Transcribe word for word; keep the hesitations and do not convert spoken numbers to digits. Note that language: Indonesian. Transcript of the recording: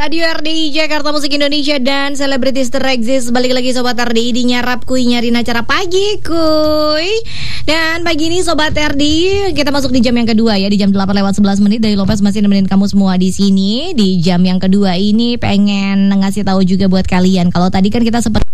Radio R D I Jakarta Musik Indonesia dan Selebritis Tereksis. Balik lagi Sobat R D I di Nyarap Kuy, nyariin acara pagi kuy. Dan pagi ini Sobat R D I kita masuk di jam yang kedua ya, di jam delapan lewat sebelas menit. Dari Lopez masih nemenin kamu semua di sini. Di jam yang kedua ini pengen ngasih tahu juga buat kalian, kalau tadi kan kita sempat